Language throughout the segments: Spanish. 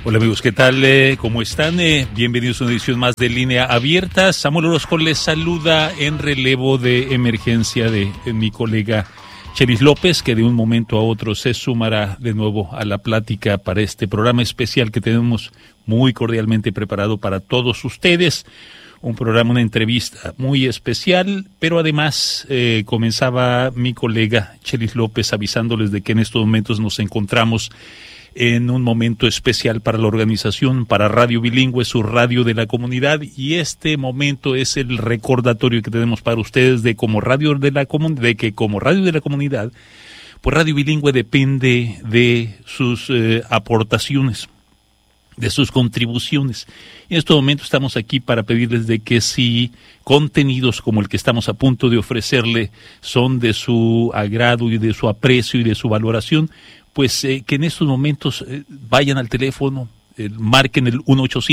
Hola amigos, ¿qué tal? ¿Cómo están? Bienvenidos a una edición más de Línea Abierta. Samuel Orozco les saluda en relevo de emergencia de mi colega Chelis López, que de un momento a otro se sumará de nuevo a la plática para este programa especial que tenemos muy cordialmente preparado para todos ustedes. Un programa, una entrevista muy especial, pero además comenzaba mi colega Chelis López avisándoles de que en estos momentos nos encontramos en un momento especial para la organización, para Radio Bilingüe, su radio de la comunidad, y este momento es el recordatorio que tenemos para ustedes de como radio de la comunidad, pues Radio Bilingüe depende de sus aportaciones, de sus contribuciones. En este momento estamos aquí para pedirles de que si contenidos como el que estamos a punto de ofrecerle son de su agrado y de su aprecio y de su valoración, pues que en estos momentos vayan al teléfono, marquen el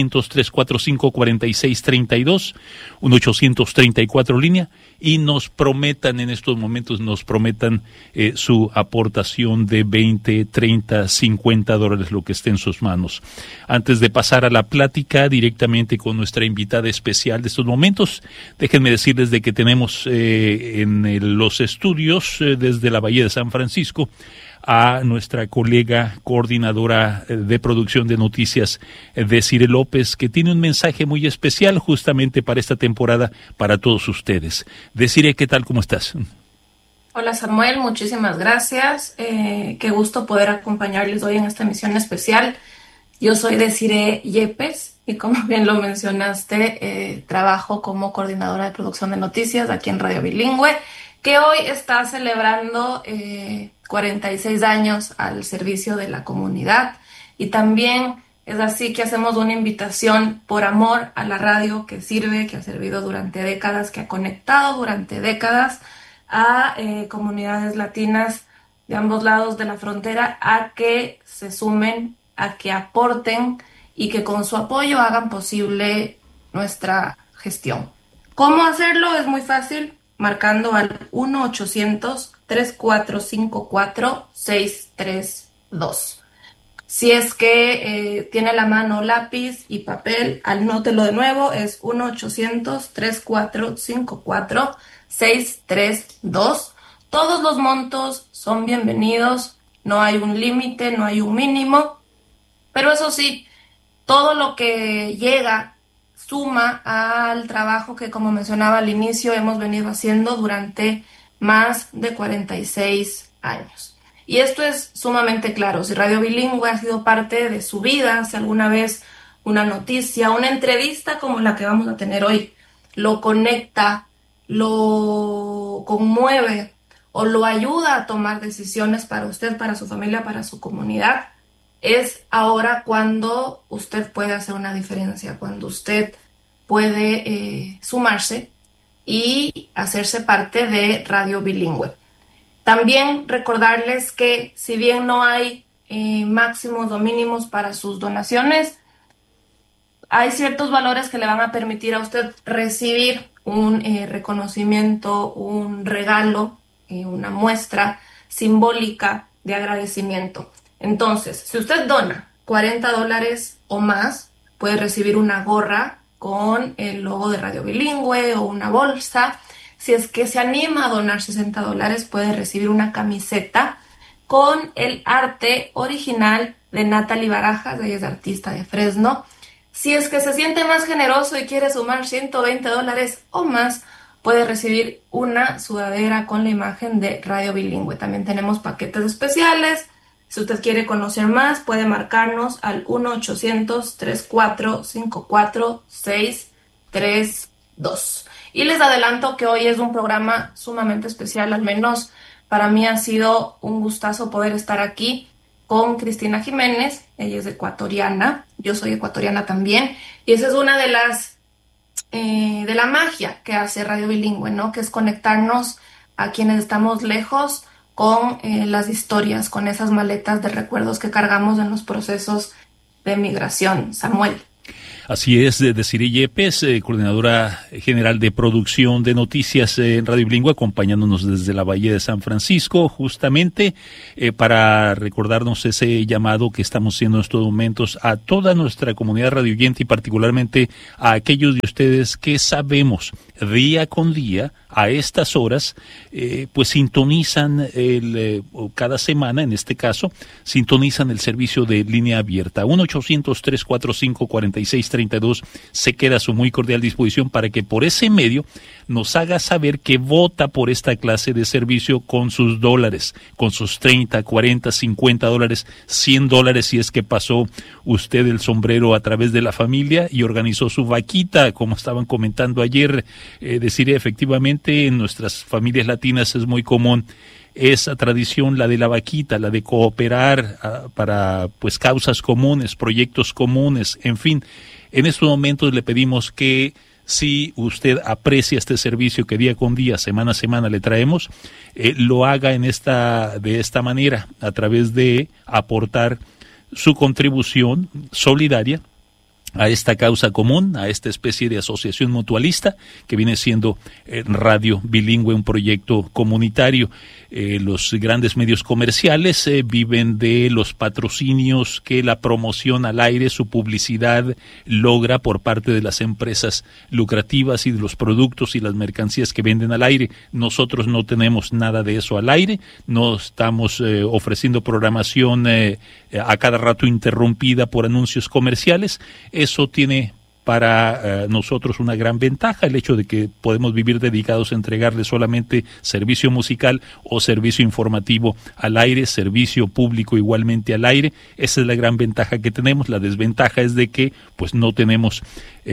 1-800-345-4632, 1-834 línea, y nos prometan en estos momentos, su aportación de 20, 30, 50 dólares, lo que esté en sus manos. Antes de pasar a la plática directamente con nuestra invitada especial de estos momentos, déjenme decirles de que tenemos en los estudios desde la Bahía de San Francisco a nuestra colega coordinadora de producción de noticias, Desiree López, que tiene un mensaje muy especial justamente para esta temporada para todos ustedes. Desiree, ¿qué tal? ¿Cómo estás? Hola Samuel, muchísimas gracias. Qué gusto poder acompañarles hoy en esta emisión especial. Yo soy Desiree Yepes y como bien lo mencionaste, trabajo como coordinadora de producción de noticias aquí en Radio Bilingüe, que hoy está celebrando 46 años al servicio de la comunidad, y también es así que hacemos una invitación por amor a la radio que sirve, que ha servido durante décadas, que ha conectado durante décadas a comunidades latinas de ambos lados de la frontera a que se sumen, a que aporten y que con su apoyo hagan posible nuestra gestión. ¿Cómo hacerlo? Es muy fácil, marcando al 1-800-345-4632. Si es que tiene a la mano lápiz y papel, anótelo de nuevo, es 1-800-345-4632. Todos los montos son bienvenidos, no hay un límite, no hay un mínimo, pero eso sí, todo lo que llega suma al trabajo que, como mencionaba al inicio, hemos venido haciendo durante más de 46 años. Y esto es sumamente claro. Si Radio Bilingüe ha sido parte de su vida, si alguna vez una noticia, una entrevista como la que vamos a tener hoy, lo conecta, lo conmueve o lo ayuda a tomar decisiones para usted, para su familia, para su comunidad, es ahora cuando usted puede hacer una diferencia, cuando usted puede sumarse y hacerse parte de Radio Bilingüe. También recordarles que si bien no hay máximos o mínimos para sus donaciones, hay ciertos valores que le van a permitir a usted recibir un reconocimiento, un regalo, una muestra simbólica de agradecimiento. Entonces, si usted dona 40 dólares o más, puede recibir una gorra con el logo de Radio Bilingüe o una bolsa. Si es que se anima a donar 60 dólares, puede recibir una camiseta con el arte original de Natalie Barajas, ella es artista de Fresno. Si es que se siente más generoso y quiere sumar 120 dólares o más, puede recibir una sudadera con la imagen de Radio Bilingüe. También tenemos paquetes especiales. Si usted quiere conocer más, puede marcarnos al 1-800-345-4632. Y les adelanto que hoy es un programa sumamente especial, al menos para mí ha sido un gustazo poder estar aquí con Cristina Jiménez. Ella es ecuatoriana, yo soy ecuatoriana también, y esa es una de las de la magia que hace Radio Bilingüe, ¿no? Que es conectarnos a quienes estamos lejos con las historias, con esas maletas de recuerdos que cargamos en los procesos de migración. Samuel. Así es, Desiree Yepes, coordinadora general de producción de noticias en Radio Bilingüe, acompañándonos desde la Bahía de San Francisco, justamente para recordarnos ese llamado que estamos haciendo en estos momentos a toda nuestra comunidad radioyente y particularmente a aquellos de ustedes que sabemos día con día, a estas horas, pues sintonizan cada semana, en este caso, sintonizan el servicio de línea abierta. 1-800-345-4632 se queda a su muy cordial disposición para que por ese medio nos haga saber que vota por esta clase de servicio con sus dólares, con sus 30, 40, 50 dólares, 100 dólares si es que pasó usted el sombrero a través de la familia y organizó su vaquita, como estaban comentando ayer. Decir efectivamente en nuestras familias latinas es muy común esa tradición, la de la vaquita, la de cooperar para pues causas comunes, proyectos comunes, en fin. En estos momentos le pedimos que si usted aprecia este servicio que día con día, semana a semana le traemos, lo haga de esta manera, a través de aportar su contribución solidaria a esta causa común, a esta especie de asociación mutualista que viene siendo Radio Bilingüe, un proyecto comunitario. Los grandes medios comerciales viven de los patrocinios que la promoción al aire, su publicidad logra por parte de las empresas lucrativas y de los productos y las mercancías que venden al aire. Nosotros no tenemos nada de eso al aire, no estamos ofreciendo programación a cada rato interrumpida por anuncios comerciales. Eso tiene para nosotros una gran ventaja, el hecho de que podemos vivir dedicados a entregarle solamente servicio musical o servicio informativo al aire, servicio público igualmente al aire. Esa es la gran ventaja que tenemos. La desventaja es de que pues no tenemos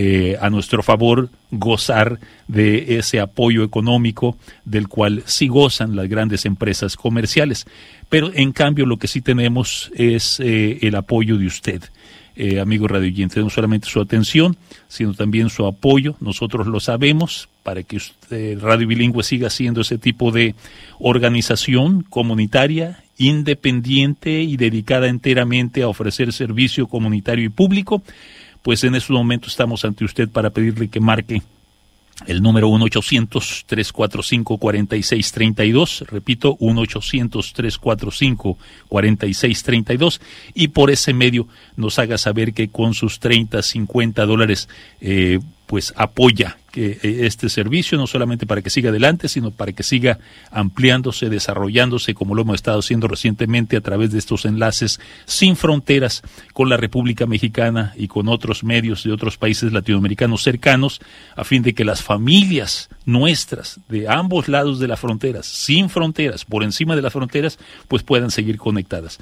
a nuestro favor gozar de ese apoyo económico del cual sí gozan las grandes empresas comerciales. Pero en cambio lo que sí tenemos es el apoyo de usted. Amigo radioyente, no solamente su atención, sino también su apoyo. Nosotros lo sabemos, para que Radio Bilingüe siga siendo ese tipo de organización comunitaria, independiente y dedicada enteramente a ofrecer servicio comunitario y público. Pues en estos momentos estamos ante usted para pedirle que marque el número 1-800-345-4632, repito, 1-800-345-4632, y por ese medio nos haga saber que con sus 30, 50 dólares, pues apoya que este servicio, no solamente para que siga adelante, sino para que siga ampliándose, desarrollándose, como lo hemos estado haciendo recientemente a través de estos enlaces sin fronteras con la República Mexicana y con otros medios de otros países latinoamericanos cercanos, a fin de que las familias nuestras de ambos lados de las fronteras, sin fronteras, por encima de las fronteras, pues puedan seguir conectadas.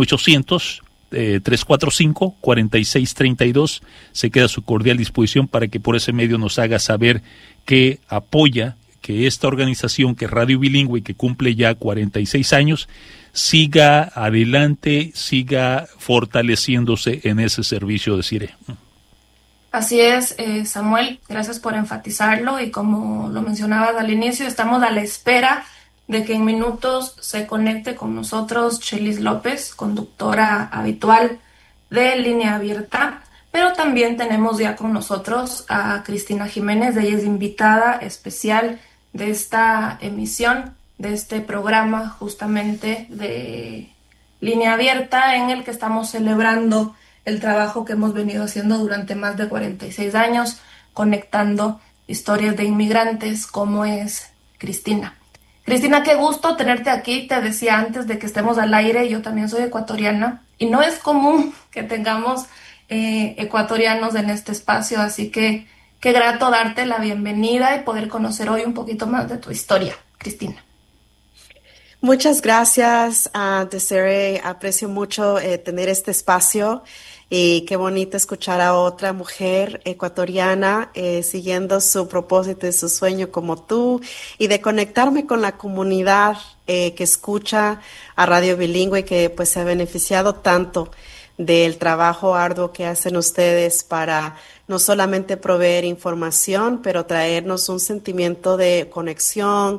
1-800-345-4632 se queda a su cordial disposición para que por ese medio nos haga saber que apoya que esta organización, que es Radio Bilingüe, que cumple ya 46 años, siga adelante, siga fortaleciéndose en ese servicio de CIRE. Así es, Samuel, gracias por enfatizarlo, y como lo mencionabas al inicio, estamos a la espera de que en minutos se conecte con nosotros Chelis López, conductora habitual de Línea Abierta, pero también tenemos ya con nosotros a Cristina Jiménez. Ella es invitada especial de esta emisión, de este programa justamente de Línea Abierta, en el que estamos celebrando el trabajo que hemos venido haciendo durante más de 46 años, conectando historias de inmigrantes como es Cristina. Cristina, qué gusto tenerte aquí. Te decía antes de que estemos al aire, yo también soy ecuatoriana y no es común que tengamos ecuatorianos en este espacio, así que qué grato darte la bienvenida y poder conocer hoy un poquito más de tu historia, Cristina. Muchas gracias, Desiree. Aprecio mucho tener este espacio y qué bonito escuchar a otra mujer ecuatoriana siguiendo su propósito y su sueño como tú, y de conectarme con la comunidad que escucha a Radio Bilingüe, que pues se ha beneficiado tanto del trabajo arduo que hacen ustedes para no solamente proveer información, pero traernos un sentimiento de conexión,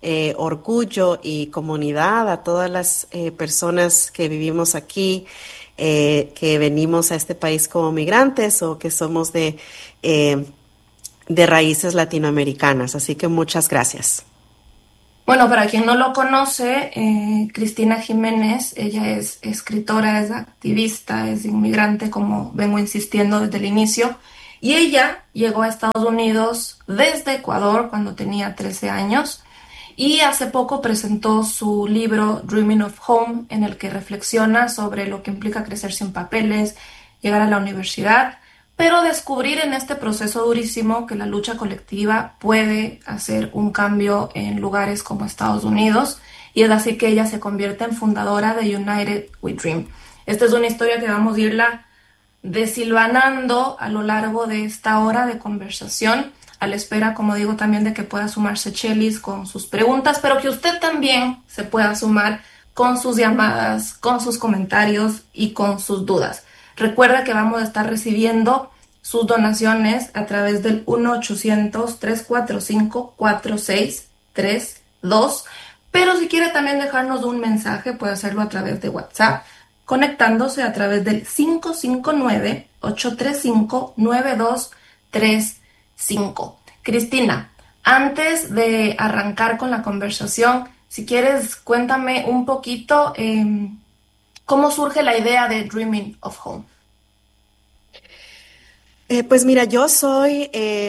orgullo y comunidad a todas las personas que vivimos aquí que venimos a este país como migrantes o que somos de raíces latinoamericanas. Así que muchas gracias. Bueno, para quien no lo conoce, Cristina Jiménez, ella es escritora, es activista, es inmigrante, como vengo insistiendo desde el inicio, y ella llegó a Estados Unidos desde Ecuador cuando tenía 13 años y hace poco presentó su libro Dreaming of Home, en el que reflexiona sobre lo que implica crecer sin papeles, llegar a la universidad, pero descubrir en este proceso durísimo que la lucha colectiva puede hacer un cambio en lugares como Estados Unidos, y es así que ella se convierte en fundadora de United We Dream. Esta es una historia que vamos a irla desilvanando a lo largo de esta hora de conversación, a la espera, como digo, también de que pueda sumarse Chelis con sus preguntas, pero que usted también se pueda sumar con sus llamadas, con sus comentarios y con sus dudas. Recuerda que vamos a estar recibiendo sus donaciones a través del 1-800-345-4632, pero si quiere también dejarnos un mensaje, puede hacerlo a través de WhatsApp, conectándose a través del 559-835-9235. Cristina, antes de arrancar con la conversación, si quieres, cuéntame un poquito cómo surge la idea de Dreaming of Home. Pues mira, yo soy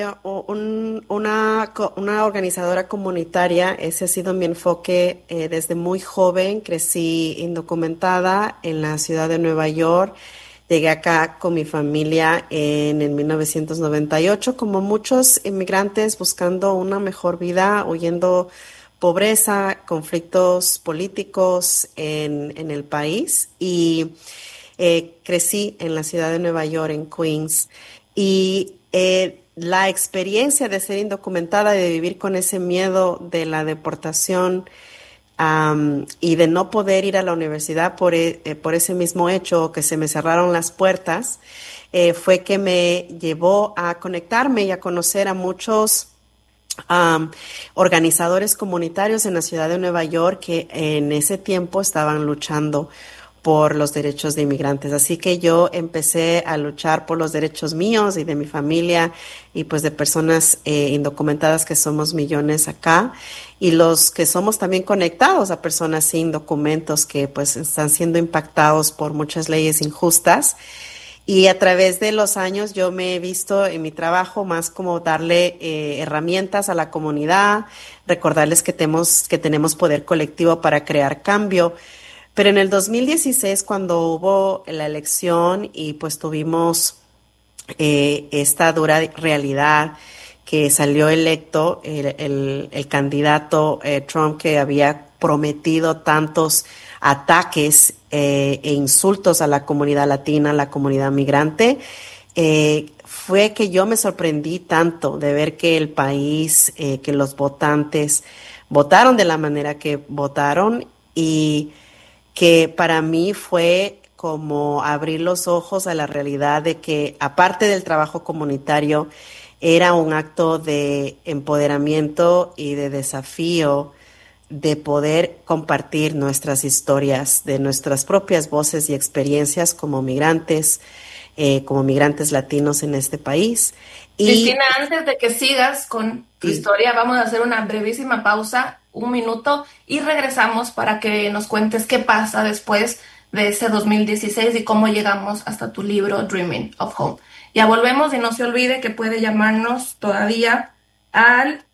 una organizadora comunitaria. Ese ha sido mi enfoque desde muy joven. Crecí indocumentada en la ciudad de Nueva York. Llegué acá con mi familia en el 1998, como muchos inmigrantes buscando una mejor vida, huyendo pobreza, conflictos políticos en el país. Y crecí en la ciudad de Nueva York, en Queens. Y la experiencia de ser indocumentada, de vivir con ese miedo de la deportación y de no poder ir a la universidad por ese mismo hecho, que se me cerraron las puertas, fue que me llevó a conectarme y a conocer a muchos organizadores comunitarios en la ciudad de Nueva York que en ese tiempo estaban luchando por los derechos de inmigrantes. Así que yo empecé a luchar por los derechos míos y de mi familia y pues de personas indocumentadas, que somos millones acá, y los que somos también conectados a personas sin documentos que pues están siendo impactados por muchas leyes injustas. Y a través de los años yo me he visto en mi trabajo más como darle herramientas a la comunidad, recordarles que tenemos poder colectivo para crear cambio. Pero en el 2016, cuando hubo la elección y pues tuvimos esta dura realidad que salió electo el candidato Trump, que había prometido tantos ataques e insultos a la comunidad latina, a la comunidad migrante, fue que yo me sorprendí tanto de ver que el país, que los votantes votaron de la manera que votaron, y que para mí fue como abrir los ojos a la realidad de que, aparte del trabajo comunitario, era un acto de empoderamiento y de desafío de poder compartir nuestras historias, de nuestras propias voces y experiencias como migrantes latinos en este país. Cristina, antes de que sigas con tu historia, vamos a hacer una brevísima pausa, 1 minuto, y regresamos para que nos cuentes qué pasa después de ese 2016 y cómo llegamos hasta tu libro Dreaming of Home. Ya volvemos, y no se olvide que puede llamarnos todavía al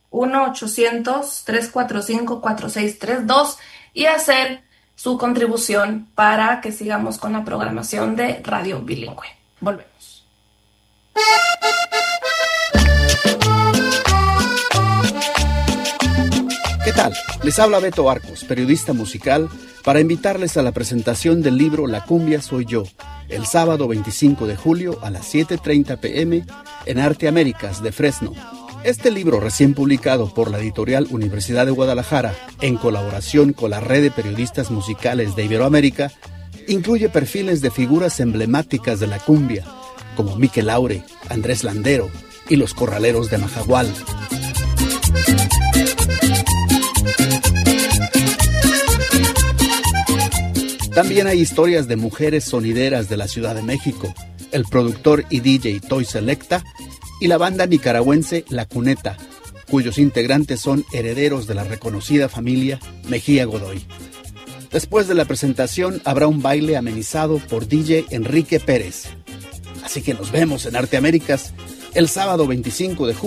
1-800-345-4632 y hacer su contribución para que sigamos con la programación de Radio Bilingüe. Volvemos. ¿Qué tal? Les habla Beto Arcos, periodista musical, para invitarles a la presentación del libro La Cumbia Soy Yo, el sábado 25 de julio a las 7:30 p.m. en Arte Américas de Fresno. Este libro, recién publicado por la editorial Universidad de Guadalajara, en colaboración con la red de periodistas musicales de Iberoamérica, incluye perfiles de figuras emblemáticas de la cumbia, como Mique Laure, Andrés Landero y los Corraleros de Majagual. También hay historias de mujeres sonideras de la Ciudad de México, el productor y DJ Toy Selecta y la banda nicaragüense La Cuneta, cuyos integrantes son herederos de la reconocida familia Mejía Godoy. Después de la presentación habrá un baile amenizado por DJ Enrique Pérez. Así que nos vemos en Arte Américas el sábado 25 de julio.